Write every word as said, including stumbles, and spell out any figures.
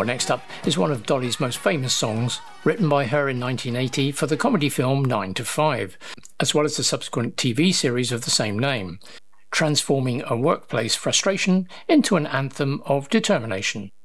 Well, next up is one of Dolly's most famous songs, written by her in nineteen eighty for the comedy film nine to five, as well as the subsequent T V series of the same name, transforming a workplace frustration into an anthem of determination.